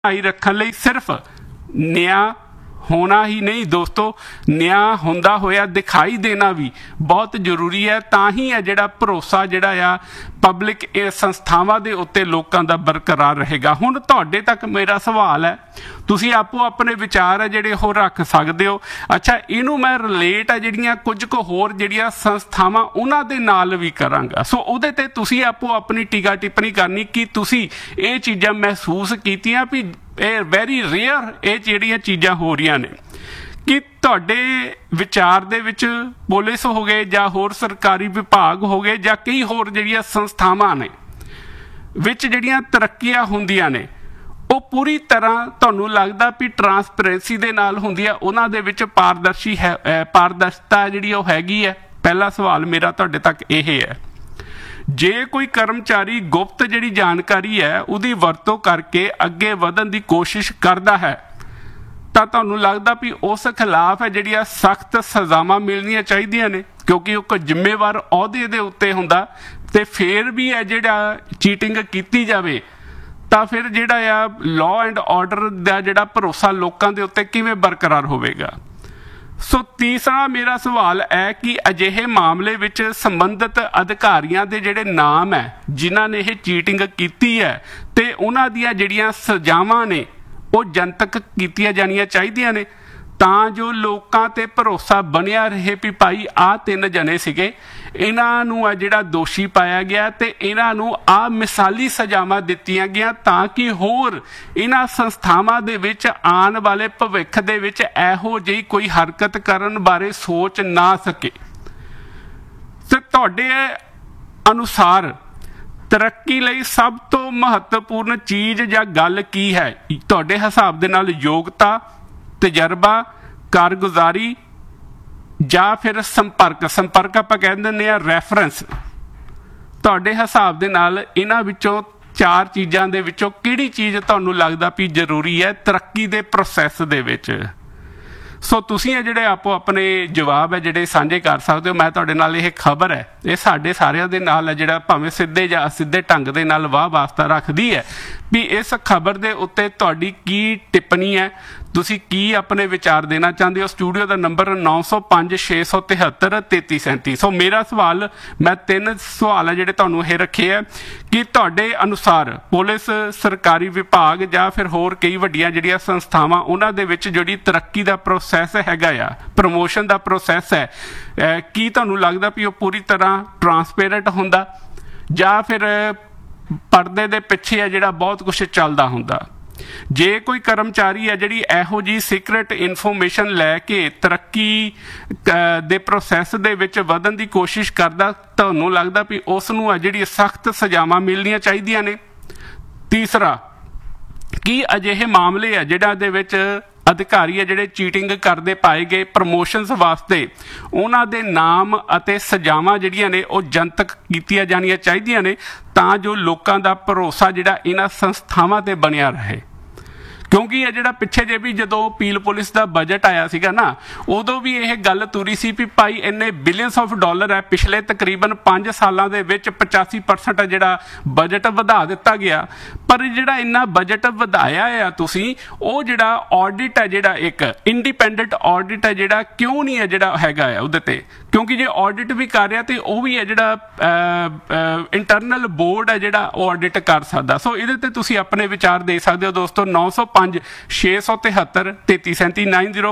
ਬਣਾਈ ਰੱਖਣ ਲਈ ਸਿਰਫ ਨਿਆਂ होना ही नहीं दोस्तों, न्याय होंदा होया दिखाई देना भी बहुत जरूरी है। तां ही है जिहड़ा भरोसा जिहड़ा आ पब्लिक संस्थावां दे उत्ते लोकां दा बरकरार रहेगा। हुण तुहाडे तक मेरा सवाल है, तुसीं आपो अपने विचार है जिहड़े ओह रख सकदे हो। अच्छा, इहनूं मैं रिलेट है जिहड़ियां कुछ क होर जिहड़ियां संस्थावां उहनां दे नाल भी करांगा। सो उहदे ते तुसीं आपो अपनी टीका टिप्पणी करनी कि तुसीं इह चीज़ां महसूस कीतियां भी वैरी रेयर ये ਜਿਹੜੀਆਂ चीज़ां हो रही ने कि ਤੁਹਾਡੇ विचार ਦੇ ਵਿੱਚ पुलिस हो गए ਜਾਂ ਹੋਰ सरकारी विभाग हो गए ਜਾਂ कई होर ਜਿਹੜੀਆਂ ਸੰਸਥਾਵਾਂ ਨੇ ਵਿੱਚ ਜਿਹੜੀਆਂ ਤਰੱਕੀਆਂ ਹੁੰਦੀਆਂ ਨੇ ਉਹ ਪੂਰੀ ਤਰ੍ਹਾਂ ਤੁਹਾਨੂੰ ਲੱਗਦਾ ਵੀ ਟਰਾਂਸਪੇਰੈਂਸੀ ਦੇ ਨਾਲ ਹੁੰਦੀਆਂ, ਉਹਨਾਂ ਦੇ ਵਿੱਚ ਪਾਰਦਰਸ਼ੀ ਹੈ, ਪਾਰਦਰਸ਼ਤਾ ਜਿਹੜੀ ਉਹ ਹੈਗੀ ਹੈ? ਪਹਿਲਾ ਸਵਾਲ ਮੇਰਾ ਤੁਹਾਡੇ ਤੱਕ ਇਹ ਹੈ। ਜੇ ਕੋਈ ਕਰਮਚਾਰੀ ਗੁਪਤ ਜਿਹੜੀ ਜਾਣਕਾਰੀ ਹੈ ਉਹਦੀ ਵਰਤੋਂ ਕਰਕੇ ਅੱਗੇ ਵਧਣ ਦੀ ਕੋਸ਼ਿਸ਼ ਕਰਦਾ ਹੈ ਤਾਂ ਤੁਹਾਨੂੰ ਲੱਗਦਾ ਵੀ ਉਸ ਖਿਲਾਫ ਹੈ ਜਿਹੜੀਆਂ ਸਖਤ ਸਜ਼ਾਵਾਂ ਮਿਲਣੀਆਂ ਚਾਹੀਦੀਆਂ ਨੇ, ਕਿਉਂਕਿ ਉਹ ਕੋਈ ਜ਼ਿੰਮੇਵਾਰ ਅਹੁਦੇ ਦੇ ਉੱਤੇ ਹੁੰਦਾ ਤੇ ਫਿਰ ਵੀ ਹੈ ਜਿਹੜਾ ਚੀਟਿੰਗ ਕੀਤੀ ਜਾਵੇ ਤਾਂ ਫਿਰ ਜਿਹੜਾ ਆ ਲਾਅ ਐਂਡ ਆਰਡਰ ਦਾ ਜਿਹੜਾ ਭਰੋਸਾ ਲੋਕਾਂ ਦੇ ਉੱਤੇ ਕਿਵੇਂ ਬਰਕਰਾਰ ਹੋਵੇਗਾ? ਸੋ ਤੀਸਰਾ ਮੇਰਾ ਸਵਾਲ ਹੈ ਕਿ ਅਜਿਹੇ ਮਾਮਲੇ ਵਿੱਚ ਸੰਬੰਧਿਤ ਅਧਿਕਾਰੀਆਂ ਦੇ ਜਿਹੜੇ ਨਾਮ ਹੈ ਜਿਨ੍ਹਾਂ ਨੇ ਇਹ ਚੀਟਿੰਗ ਕੀਤੀ ਹੈ ਤੇ ਉਹਨਾਂ ਦੀਆਂ ਜਿਹੜੀਆਂ ਸਜ਼ਾਵਾਂ ਨੇ ਉਹ ਜਨਤਕ ਕੀਤੀਆਂ ਜਾਣੀਆਂ ਚਾਹੀਦੀਆਂ ਨੇ ਤਾਂ ਜੋ ਲੋਕਾਂ ਤੇ ਭਰੋਸਾ ਬਣਿਆ ਰਹੇ ਵੀ ਭਾਈ ਆਹ 3 ਜਣੇ ਸੀਗੇ, ਇਹਨਾਂ ਨੂੰ ਆ ਜਿਹੜਾ ਦੋਸ਼ੀ ਪਾਇਆ ਗਿਆ ਤੇ ਇਹਨਾਂ ਨੂੰ ਆਹ ਮਿਸਾਲੀ ਸਜ਼ਾਵਾਂ ਦਿੱਤੀਆਂ ਗਈਆਂ ਤਾਂ ਕਿ ਹੋਰ ਇਹਨਾਂ ਸੰਸਥਾਵਾਂ ਦੇ ਵਿੱਚ ਆਉਣ ਵਾਲੇ ਭਵਿੱਖ ਦੇ ਵਿੱਚ ਇਹੋ ਜਿਹੀ ਕੋਈ ਹਰਕਤ ਕਰਨ ਬਾਰੇ ਸੋਚ ਨਾ ਸਕੇ। ਤੇ ਤੁਹਾਡੇ ਅਨੁਸਾਰ ਤਰੱਕੀ ਲਈ ਸਭ ਤੋਂ ਮਹੱਤਵਪੂਰਨ ਚੀਜ਼ ਜਾਂ ਗੱਲ ਕੀ ਹੈ ਤੁਹਾਡੇ ਹਿਸਾਬ ਦੇ ਨਾਲ? ਯੋਗਤਾ, ਤਜਰਬਾ, ਕਾਰਗੁਜ਼ਾਰੀ ਜਾਂ ਫਿਰ ਸੰਪਰਕ ਆਪਾਂ ਕਹਿ ਦਿੰਦੇ ਆ ਰੈਫਰੈਂਸ। ਤੁਹਾਡੇ ਹਿਸਾਬ ਦੇ ਨਾਲ ਇਹਨਾਂ ਵਿੱਚੋਂ 4 ਚੀਜ਼ਾਂ ਦੇ ਵਿੱਚੋਂ ਕਿਹੜੀ ਚੀਜ਼ ਤੁਹਾਨੂੰ ਲੱਗਦਾ ਵੀ ਜ਼ਰੂਰੀ ਹੈ ਤਰੱਕੀ ਦੇ ਪ੍ਰੋਸੈਸ ਦੇ ਵਿੱਚ? ਸੋ ਤੁਸੀਂ ਇਹ ਜਿਹੜੇ ਆਪੋ ਆਪਣੇ ਜਵਾਬ ਹੈ ਜਿਹੜੇ ਸਾਂਝੇ ਕਰ ਸਕਦੇ ਹੋ। ਮੈਂ ਤੁਹਾਡੇ ਨਾਲ ਇਹ ਖਬਰ ਹੈ ਇਹ ਸਾਡੇ ਸਾਰਿਆਂ ਦੇ ਨਾਲ ਹੈ ਜਿਹੜਾ ਭਾਵੇਂ ਸਿੱਧੇ ਜਾਂ ਅਸਿੱਧੇ ਢੰਗ ਦੇ ਨਾਲ ਵਾਹ ਵਾਸਤਾ ਰੱਖਦੀ ਹੈ ਵੀ ਇਸ ਖਬਰ ਦੇ ਉੱਤੇ ਤੁਹਾਡੀ ਕੀ ਟਿੱਪਣੀ ਹੈ, ਤੁਸੀਂ ਕੀ ਆਪਣੇ ਵਿਚਾਰ ਦੇਣਾ ਚਾਹੁੰਦੇ ਹੋ? ਸਟੂਡੀਓ ਦਾ ਨੰਬਰ 9056733337। ਸੋ ਮੇਰਾ ਸਵਾਲ, ਮੈਂ 3 ਸਵਾਲ ਹੈ ਜਿਹੜੇ ਤੁਹਾਨੂੰ ਇਹ ਰੱਖੇ ਹੈ ਕਿ ਤੁਹਾਡੇ ਅਨੁਸਾਰ ਪੁਲਿਸ, ਸਰਕਾਰੀ ਵਿਭਾਗ ਜਾਂ ਫਿਰ ਹੋਰ ਕਈ ਵੱਡੀਆਂ ਜਿਹੜੀਆਂ ਸੰਸਥਾਵਾਂ ਉਹਨਾਂ ਦੇ ਵਿੱਚ ਜਿਹੜੀ ਤਰੱਕੀ ਦਾ ਪ੍ਰੋਸੈਸ ਹੈਗਾ ਆ, ਪ੍ਰਮੋਸ਼ਨ ਦਾ ਪ੍ਰੋਸੈਸ ਹੈ, ਕੀ ਤੁਹਾਨੂੰ ਲੱਗਦਾ ਵੀ ਉਹ ਪੂਰੀ ਤਰ੍ਹਾਂ ਟਰਾਂਸਪੇਰੈਂਟ ਹੁੰਦਾ ਜਾਂ ਫਿਰ ਪਰਦੇ ਦੇ ਪਿੱਛੇ ਹੈ ਜਿਹੜਾ ਬਹੁਤ ਕੁਛ ਚੱਲਦਾ ਹੁੰਦਾ? ਜੇ ਕੋਈ ਕਰਮਚਾਰੀ ਹੈ ਜਿਹੜੀ ਇਹੋ ਜਿਹੀ ਸੀਕ੍ਰੇਟ ਇਨਫੋਰਮੇਸ਼ਨ ਲੈ ਕੇ ਤਰੱਕੀ ਦੇ ਪ੍ਰੋਸੈਸ ਦੇ ਵਿੱਚ ਵਧਣ ਦੀ ਕੋਸ਼ਿਸ਼ ਕਰਦਾ, ਤੁਹਾਨੂੰ ਲੱਗਦਾ ਵੀ ਉਸ ਨੂੰ ਹੈ ਜਿਹੜੀ ਸਖਤ ਸਜ਼ਾਵਾਂ ਮਿਲਣੀਆਂ ਚਾਹੀਦੀਆਂ ਨੇ? ਤੀਸਰਾ, ਕੀ ਅਜਿਹੇ ਮਾਮਲੇ ਆ ਜਿਹਨਾਂ ਦੇ ਵਿੱਚ ਅਧਿਕਾਰੀ ਹੈ ਜਿਹੜੇ ਚੀਟਿੰਗ ਕਰਦੇ ਪਾਏ ਗਏ ਪ੍ਰਮੋਸ਼ਨਸ ਵਾਸਤੇ ਉਹਨਾਂ ਦੇ ਨਾਮ ਅਤੇ ਸਜ਼ਾਵਾਂ ਜਿਹੜੀਆਂ ਨੇ ਉਹ ਜਨਤਕ ਕੀਤੀਆਂ ਜਾਣੀਆਂ ਚਾਹੀਦੀਆਂ ਨੇ ਤਾਂ ਜੋ ਲੋਕਾਂ ਦਾ ਭਰੋਸਾ ਜਿਹੜਾ ਇਹਨਾਂ ਸੰਸਥਾਵਾਂ ਤੇ ਬਣਿਆ ਰਹੇ? ਕਿਉਂਕਿ ਇਹ ਜਿਹੜਾ ਪਿੱਛੇ ਜੇ ਵੀ ਜਦੋਂ ਪੀਲ ਪੁਲਿਸ ਦਾ ਬਜਟ ਆਇਆ ਸੀਗਾ ਨਾ ਉਦੋਂ ਵੀ ਇਹ ਗੱਲ ਤੁਰੀ ਸੀ ਵੀ ਭਾਈ ਇੰਨੇ ਬਿਲੀਅਨਸ ਆਫ ਡਾਲਰ ਹੈ, ਪਿਛਲੇ ਤਕਰੀਬਨ 5 ਸਾਲਾਂ ਦੇ ਵਿੱਚ 85% ਜਿਹੜਾ ਬਜਟ ਵਧਾ ਦਿੱਤਾ ਗਿਆ। ਪਰ ਜਿਹੜਾ ਇੰਨਾ ਬਜਟ ਵਧਾਇਆ ਆ ਤੁਸੀਂ, ਉਹ ਜਿਹੜਾ ਆਡਿਟ ਹੈ ਜਿਹੜਾ ਇੱਕ ਇੰਡੀਪੈਂਡੈਂਟ ਆਡਿਟ ਹੈ ਜਿਹੜਾ ਕਿਉਂ ਨਹੀਂ ਹੈ ਜਿਹੜਾ ਹੈਗਾ ਆ ਉਹਦੇ ਤੇ? ਕਿਉਂਕਿ ਜੇ ਆਡਿਟ ਵੀ ਕਰ ਰਿਹਾ ਤੇ ਉਹ ਵੀ ਹੈ ਜਿਹੜਾ ਇੰਟਰਨਲ ਬੋਰਡ ਹੈ ਜਿਹੜਾ ਉਹ ਆਡਿਟ ਕਰ ਸਕਦਾ। ਸੋ ਇਹਦੇ ਤੇ ਤੁਸੀਂ ਆਪਣੇ ਵਿਚਾਰ ਦੇ ਸਕਦੇ ਹੋ ਦੋਸਤੋ। 9056733337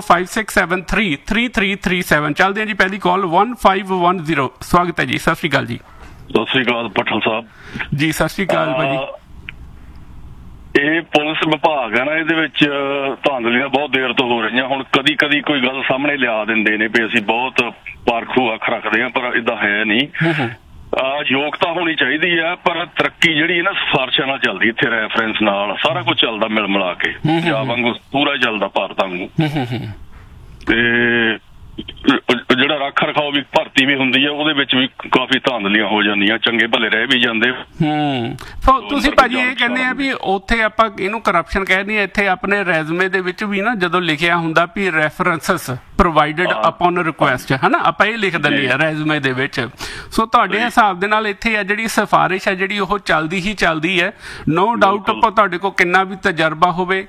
9056733337 ਚੱਲਦੇ ਹਾਂ ਜੀ। ਪਹਿਲੀ ਕਾਲ 1510। ਸਵਾਗਤ ਹੈ ਜੀ, ਸਤਿ ਸ਼੍ਰੀ ਅਕਾਲ ਜੀ। ਸਤਿ ਸ਼੍ਰੀ ਅਕਾਲ ਪਠਲ ਸਾਹਿਬ ਜੀ। ਸਤਿ ਸ਼੍ਰੀ ਅਕਾਲ ਭਾਜੀ। ਇਹ ਪੁਲਿਸ ਵਿਭਾਗ ਹੈ ਨਾ, ਇਹਦੇ ਵਿੱਚ ਧਾਂਦਲੀਆਂ ਬਹੁਤ ਦੇਰ ਤੋਂ ਹੋ ਰਹੀਆਂ। ਹੁਣ ਕਦੀ ਕਦੀ ਕੋਈ ਗੱਲ ਸਾਹਮਣੇ ਲਿਆ ਦਿੰਦੇ ਨੇ ਵੀ ਅਸੀਂ ਬਹੁਤ ਪਾਰਖੂ ਅੱਖ ਰੱਖਦੇ ਹਾਂ, ਪਰ ਏਦਾਂ ਹੈ ਨਹੀਂ। ਯੋਗਤਾ ਹੋਣੀ ਚਾਹੀਦੀ ਹੈ, ਪਰ ਤਰੱਕੀ ਜਿਹੜੀ ਹੈ ਨਾ ਸਿਫਾਰਸ਼ਾਂ ਨਾਲ ਚੱਲਦੀ, ਇੱਥੇ ਰੈਫਰੈਂਸ ਨਾਲ ਸਾਰਾ ਕੁਝ ਚੱਲਦਾ ਮਿਲ ਮਿਲਾ ਕੇ, ਪੰਜਾਬ ਵਾਂਗੂ ਪੂਰਾ ਚੱਲਦਾ, ਭਾਰਤ ਵਾਂਗੂ। ਤੇ ਜਿਹੜਾ ਰੱਖ ਰਖਾਓ ਵੀ ਭਰਤੀ ਵੀ ਹੁੰਦੀ ਹੈ, ਉਹਦੇ ਵਿੱਚ ਵੀ ਕਾਫੀ ਧਾਂਦਲੀਆਂ ਹੋ ਜਾਂਦੀਆਂ, ਚੰਗੇ ਭਲੇ ਰਹਿ ਵੀ ਜਾਂਦੇ। ਤੁਸੀਂ ਭਾਜੀ ਇਹ ਕਹਿੰਦੇ ਆ ਵੀ ਉੱਥੇ ਆਪਾਂ ਇਹਨੂੰ ਕਰਪਸ਼ਨ ਕਹਿੰਦੇ ਆ, ਇੱਥੇ ਆਪਣੇ ਰੈਜ਼ੂਮੇ ਦੇ ਵਿੱਚ ਵੀ ਨਾ ਜਦੋਂ ਲਿਖਿਆ ਹੁੰਦਾ ਵੀ ਰੈਫਰੈਂਸਸ ਪ੍ਰੋਵਾਈਡਡ ਅਪਨ ਰਿਕੁਐਸਟ, ਹਨਾ, ਆਪਾਂ ਇਹ ਲਿਖ ਦਿੰਦੇ ਆ ਰੈਜ਼ੂਮੇ ਦੇ ਵਿੱਚ। ਸੋ ਤੁਹਾਡੇ ਹਿਸਾਬ ਦੇ ਨਾਲ ਇੱਥੇ ਆ ਜਿਹੜੀ ਸਿਫਾਰਿਸ਼ ਹੈ ਜਿਹੜੀ ਉਹ ਚੱਲਦੀ ਹੀ ਚੱਲਦੀ ਹੈ, ਨੋ ਡਾਊਟ। ਤੁਹਾਡੇ ਕੋਲ ਕਿੰਨਾ ਵੀ ਤਜਰਬਾ ਹੋਵੇ,